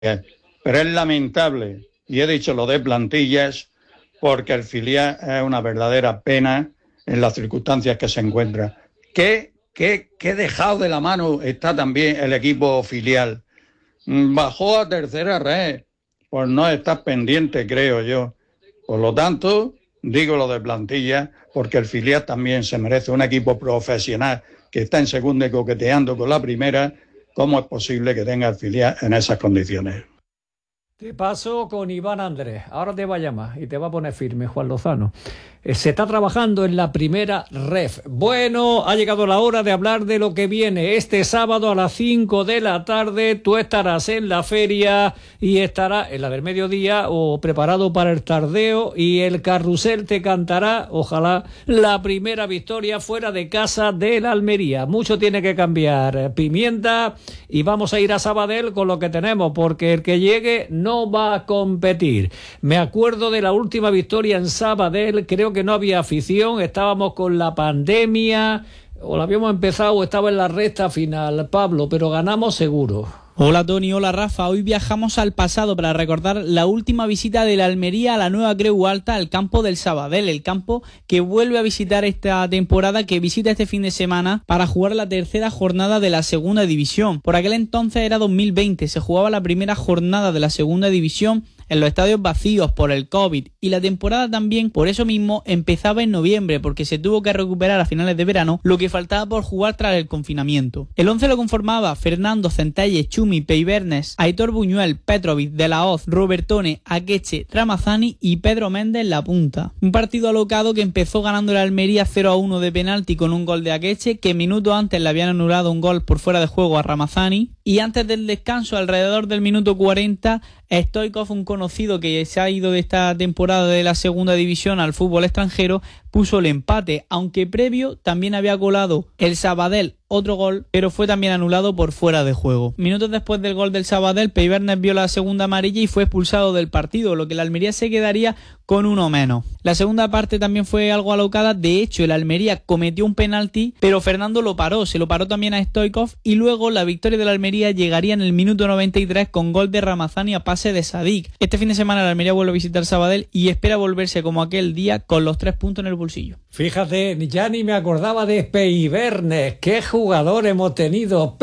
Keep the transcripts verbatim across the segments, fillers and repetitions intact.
Pero es lamentable, y he dicho lo de plantillas, porque el filial es una verdadera pena en las circunstancias que se encuentra. ¿Qué, qué, qué dejado de la mano está también el equipo filial? Bajó a tercera red, por no estar pendiente, creo yo. Por lo tanto, digo lo de plantilla, porque el filial también se merece un equipo profesional que está en segunda y coqueteando con la primera. ¿Cómo es posible que tenga el filial en esas condiciones? Te paso con Iván Andrés. Ahora te va a llamar y te va a poner firme, Juan Lozano. Eh, se está trabajando en la primera ref. Bueno, ha llegado la hora de hablar de lo que viene. Este sábado a las cinco de la tarde tú estarás en la feria y estarás en la del mediodía o preparado para el tardeo, y el carrusel te cantará, ojalá, la primera victoria fuera de casa del Almería. Mucho tiene que cambiar, Pimienta, y vamos a ir a Sabadell con lo que tenemos, porque el que llegue no va a competir. Me acuerdo de la última victoria en Sabadell, creo que no había afición, estábamos con la pandemia, o la habíamos empezado o estaba en la recta final, Pablo, pero ganamos seguro. Hola Tony, hola Rafa. Hoy viajamos al pasado para recordar la última visita de la Almería a la nueva Creu Alta, al campo del Sabadell, el campo que vuelve a visitar esta temporada, que visita este fin de semana para jugar la tercera jornada de la segunda división. Por aquel entonces era dos mil veinte, se jugaba la primera jornada de la segunda división en los estadios vacíos por el COVID, y la temporada también, por eso mismo, empezaba en noviembre, porque se tuvo que recuperar a finales de verano lo que faltaba por jugar tras el confinamiento. El once lo conformaba Fernando, Centelles, Chumi, Peibernes, Aitor Buñuel, Petrovic, De la Hoz, Robertone, Akeche, Ramazani y Pedro Méndez en la punta. Un partido alocado que empezó ganando la Almería cero a uno de penalti con un gol de Akeche, que minutos antes le habían anulado un gol por fuera de juego a Ramazani, y antes del descanso, alrededor del minuto cuarenta, Stoichkov, un conocido que se ha ido de esta temporada de la segunda división al fútbol extranjero, puso el empate, aunque previo también había colado el Sabadell otro gol, pero fue también anulado por fuera de juego. Minutos después del gol del Sabadell, Peibernes vio la segunda amarilla y fue expulsado del partido, lo que la Almería se quedaría con uno menos. La segunda parte también fue algo alocada. De hecho, el Almería cometió un penalti, pero Fernando lo paró, se lo paró también a Stoichkov, y luego la victoria de la Almería llegaría en el minuto noventa y tres con gol de Ramazani a pase de Sadik. Este fin de semana la Almería vuelve a visitar Sabadell y espera volverse como aquel día con los tres puntos en el bolsillo. Fíjate, ya ni me acordaba de Peibernes. ¡Qué jugador hemos tenido!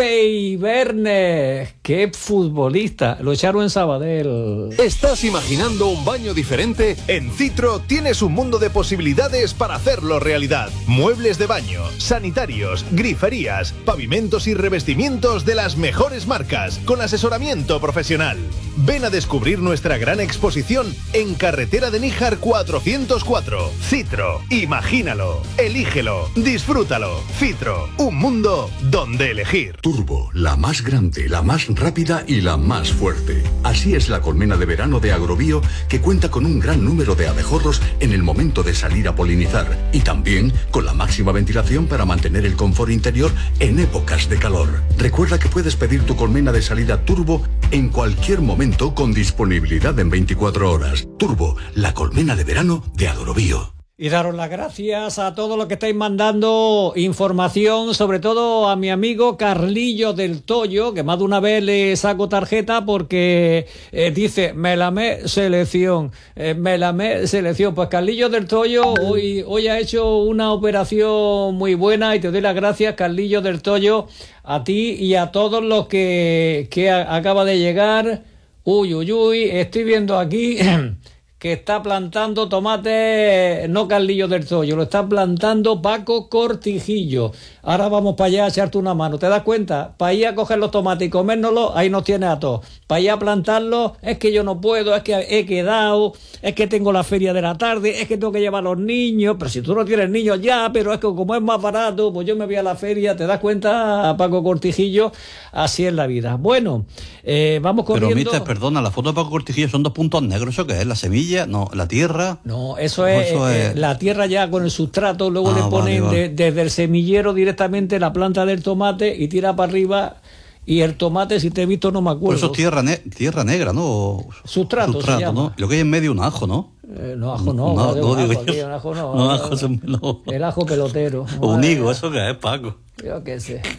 Peibernes, qué futbolista. Lo echaron en Sabadell. ¿Estás imaginando un baño diferente? En Citro tienes un mundo de posibilidades para hacerlo realidad. Muebles de baño, sanitarios, griferías, pavimentos y revestimientos de las mejores marcas, con asesoramiento profesional. Ven a descubrir nuestra gran exposición en Carretera de Níjar cuatrocientos cuatro. Citro, imagínalo, elígelo, disfrútalo. Citro, un mundo donde elegir. Turbo, la más grande, la más rápida y la más fuerte. Así es la colmena de verano de Agrobio, que cuenta con un gran número de abejorros en el momento de salir a polinizar, y también con la máxima ventilación para mantener el confort interior en épocas de calor. Recuerda que puedes pedir tu colmena de salida Turbo en cualquier momento con disponibilidad en veinticuatro horas. Turbo, la colmena de verano de Agrobio. Y daros las gracias a todos los que estáis mandando información, sobre todo a mi amigo Carlillo del Toyo, que más de una vez le saco tarjeta porque eh, dice, me la me selección, eh, me la me selección. Pues Carlillo del Toyo hoy, hoy ha hecho una operación muy buena, y te doy las gracias, Carlillo del Toyo, a ti y a todos los que, que a, acaba de llegar. Uy, uy, uy, estoy viendo aquí que está plantando tomate, no Carlillo del Toyo, lo está plantando Paco Cortijillo. Ahora vamos para allá a echarte una mano. ¿Te das cuenta? Para ir a coger los tomates y comérnoslos, ahí nos tienes a todos. Para ir a plantarlos, es que yo no puedo, es que he quedado, es que tengo la feria de la tarde, es que tengo que llevar a los niños. Pero si tú no tienes niños ya, pero es que como es más barato, pues yo me voy a la feria. ¿Te das cuenta, Paco Cortijillo? Así es la vida. Bueno, eh, vamos corriendo. Pero, mister, perdona, la foto de Paco Cortijillo son dos puntos negros. ¿Eso qué es? ¿La semilla? No, la tierra. No, eso es, eso es... Eh, la tierra ya con el sustrato, luego ah, le ponen vale, vale. De, desde el semillero directamente la planta del tomate y tira para arriba. Y el tomate, si te he visto, no me acuerdo. Por eso es tierra, ne- tierra negra, ¿no? Sustrato, sustrato se llama. ¿no? Lo que hay en medio un ajo, ¿no? Eh, no, ajo no. No, no, no, digo ajo, yo. aquí, un ajo no. No, ajo no. El ajo pelotero. O un higo, ¿eso qué es, Paco? Yo qué sé.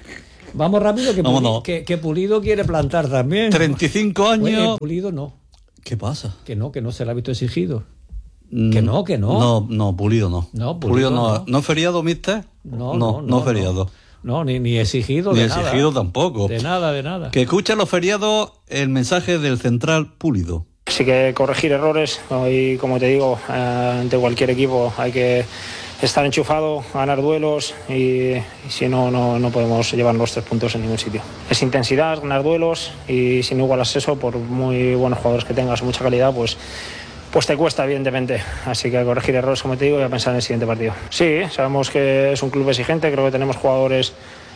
Vamos rápido, que, Vámonos. Pulido, que, que Pulido quiere plantar también. treinta y cinco años. Oye, Pulido no. ¿Qué pasa? Que no, que no se le ha visto exigido. Que no, que no. No, no, Pulido no. No, Pulido, Pulido no. no. ¿No feriado, mister? No, no, no, no, feriado. No, ni, ni exigido Ni de exigido nada. tampoco. De nada, de nada. Que escucha los feriados el mensaje del central Pulido. Sí que corregir errores, y como te digo, eh, ante cualquier equipo hay que estar enchufado, ganar duelos y, y si no, no, no podemos llevar los tres puntos en ningún sitio. Es intensidad, ganar duelos y si no igualas eso, por muy buenos jugadores que tengas, mucha calidad, pues, pues te cuesta evidentemente. Así que corregir errores, como te digo, y a pensar en el siguiente partido. Sí, sabemos que es un club exigente, creo que tenemos jugadores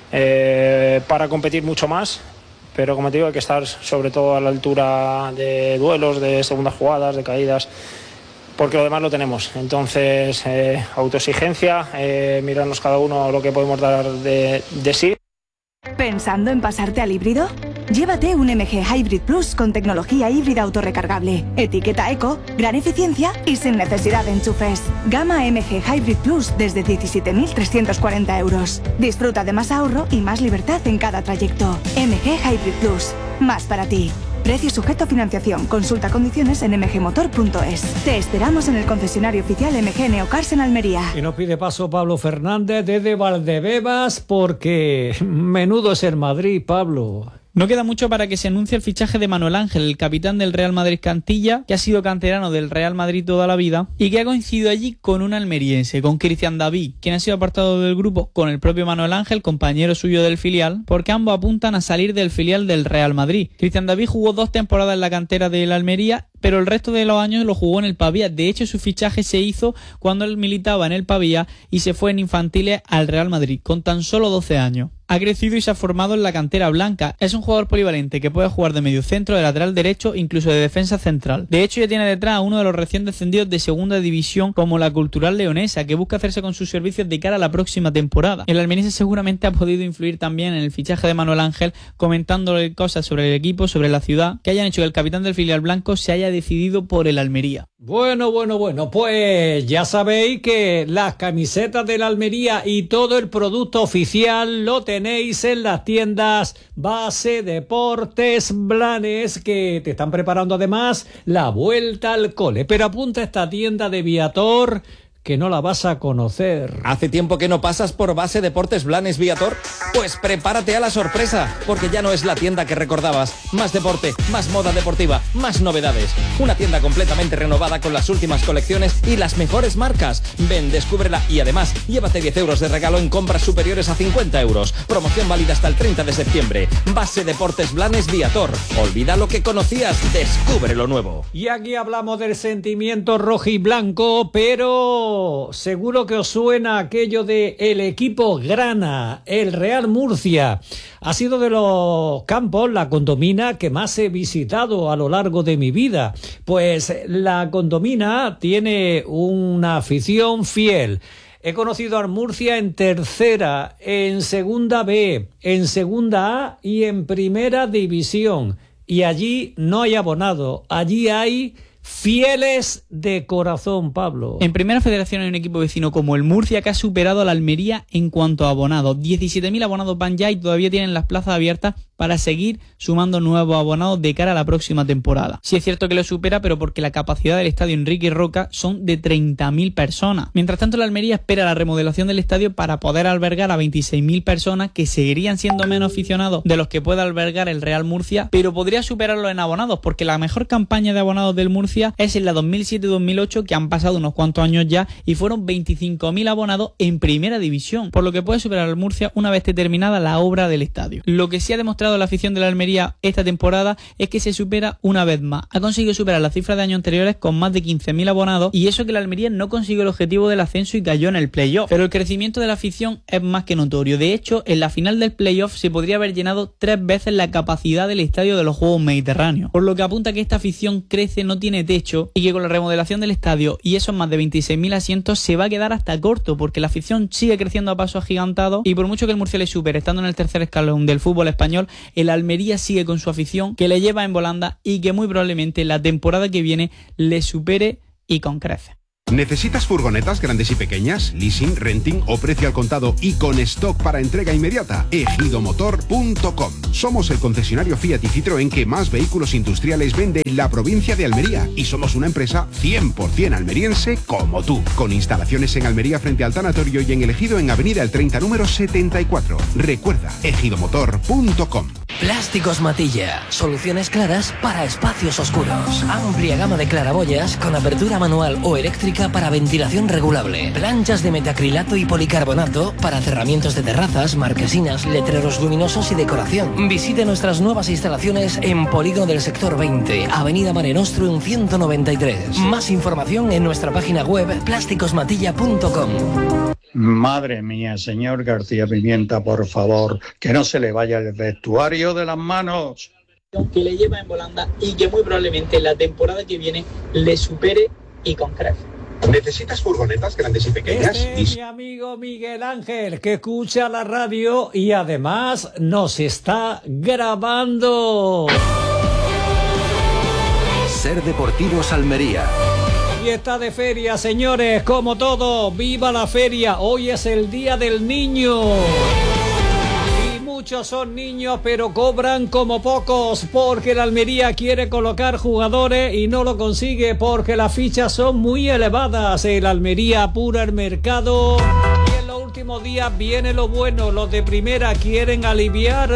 eh, para competir mucho más. Pero como te digo, hay que estar sobre todo a la altura de duelos, de segundas jugadas, de caídas, porque lo demás lo tenemos. Entonces, eh, autoexigencia, eh, mirarnos cada uno lo que podemos dar de, de sí. ¿Pensando en pasarte al híbrido? Llévate un M G Hybrid Plus con tecnología híbrida autorrecargable, etiqueta eco, gran eficiencia y sin necesidad de enchufes. Gama M G Hybrid Plus desde diecisiete mil trescientos cuarenta euros. Disfruta de más ahorro y más libertad en cada trayecto. M G Hybrid Plus, más para ti. Precio sujeto a financiación. Consulta condiciones en m g motor punto es. Te esperamos en el concesionario oficial M G Neocars en Almería. Y nos pide paso Pablo Fernández desde Valdebebas porque menudo es el Madrid, Pablo. No queda mucho para que se anuncie el fichaje de Manuel Ángel, el capitán del Real Madrid Cantilla, que ha sido canterano del Real Madrid toda la vida y que ha coincidido allí con un almeriense, con Cristian David, quien ha sido apartado del grupo con el propio Manuel Ángel, compañero suyo del filial, porque ambos apuntan a salir del filial del Real Madrid. Cristian David jugó dos temporadas en la cantera del Almería, pero el resto de los años lo jugó en el Pavía. De hecho, su fichaje se hizo cuando él militaba en el Pavía y se fue en infantiles al Real Madrid, con tan solo doce años. Ha crecido y se ha formado en la cantera blanca. Es un jugador polivalente que puede jugar de mediocentro, de lateral derecho, incluso de defensa central. De hecho, ya tiene detrás a uno de los recién descendidos de segunda división como la Cultural Leonesa, que busca hacerse con sus servicios de cara a la próxima temporada. El almeriense seguramente ha podido influir también en el fichaje de Manuel Ángel, comentándole cosas sobre el equipo, sobre la ciudad, que hayan hecho que el capitán del filial blanco se haya decidido por el Almería. Bueno, bueno, bueno, pues ya sabéis que las camisetas de la Almería y todo el producto oficial lo tenéis en las tiendas Base Deportes Blanes, que te están preparando además la vuelta al cole. Pero apunta a esta tienda de Viator, que no la vas a conocer. ¿Hace tiempo que no pasas por Base Deportes Blanes Viator? Pues prepárate a la sorpresa, porque ya no es la tienda que recordabas. Más deporte, más moda deportiva, más novedades. Una tienda completamente renovada con las últimas colecciones y las mejores marcas. Ven, descúbrela y además llévate diez euros de regalo en compras superiores a cincuenta euros. Promoción válida hasta el treinta de septiembre. Base Deportes Blanes Viator. Olvida lo que conocías, descubre lo nuevo. Y aquí hablamos del sentimiento rojiblanco, pero seguro que os suena aquello de el equipo grana, el Real Murcia. Ha sido de los campos, la Condomina, que más he visitado a lo largo de mi vida. Pues la Condomina tiene una afición fiel. He conocido al Murcia en tercera, en segunda B, en segunda A y en primera división. Y allí no hay abonado, allí hay fieles de corazón, Pablo. En Primera Federación hay un equipo vecino como el Murcia que ha superado a la Almería en cuanto a abonados. diecisiete mil abonados van ya y todavía tienen las plazas abiertas para seguir sumando nuevos abonados de cara a la próxima temporada. Sí es cierto que lo supera, pero porque la capacidad del estadio Enrique Roca son de treinta mil personas. Mientras tanto, la Almería espera la remodelación del estadio para poder albergar a veintiséis mil personas, que seguirían siendo menos aficionados de los que pueda albergar el Real Murcia, pero podría superarlo en abonados, porque la mejor campaña de abonados del Murcia es en la dos mil siete dos mil ocho, que han pasado unos cuantos años ya, y fueron veinticinco mil abonados en primera división, por lo que puede superar al Murcia una vez terminada la obra del estadio. Lo que sí ha demostrado la afición de la Almería esta temporada es que se supera una vez más. Ha conseguido superar las cifras de años anteriores con más de quince mil abonados, y eso que la Almería no consiguió el objetivo del ascenso y cayó en el playoff. Pero el crecimiento de la afición es más que notorio. De hecho, en la final del playoff se podría haber llenado tres veces la capacidad del estadio de los Juegos Mediterráneos, por lo que apunta que esta afición crece, no tiene techo, y que con la remodelación del estadio y esos más de veintiséis mil asientos se va a quedar hasta corto, porque la afición sigue creciendo a pasos agigantados, y por mucho que el Murcia le supere estando en el tercer escalón del fútbol español, el Almería sigue con su afición, que le lleva en volanda y que muy probablemente la temporada que viene le supere y con creces. ¿Necesitas furgonetas grandes y pequeñas, leasing, renting o precio al contado y con stock para entrega inmediata? ejidomotor punto com. Somos el concesionario Fiat y Citroën que más vehículos industriales vende en la provincia de Almería y somos una empresa cien por ciento almeriense como tú, con instalaciones en Almería frente al tanatorio y en El Ejido en Avenida El treinta número setenta y cuatro. Recuerda, ejidomotor punto com. Plásticos Matilla. Soluciones claras para espacios oscuros. Amplia gama de claraboyas con apertura manual o eléctrica para ventilación regulable. Planchas de metacrilato y policarbonato para cerramientos de terrazas, marquesinas, letreros luminosos y decoración. Visite nuestras nuevas instalaciones en Polígono del Sector veinte, Avenida Mare Nostrum ciento noventa y tres. Más información en nuestra página web plásticos matilla punto com. Madre mía, señor García Pimienta, por favor, que no se le vaya el vestuario de las manos. Que le lleva en volanda y que muy probablemente la temporada que viene le supere y con creces. ¿Necesitas furgonetas grandes y pequeñas? Este es mi amigo Miguel Ángel, que escucha la radio y además nos está grabando. Ser Deportivos Almería. Y está de feria, señores, como todo. ¡Viva la feria! Hoy es el Día del Niño. Y muchos son niños, pero cobran como pocos, porque el Almería quiere colocar jugadores y no lo consigue porque las fichas son muy elevadas. El Almería apura el mercado y en los últimos días viene lo bueno. Los de primera quieren aliviar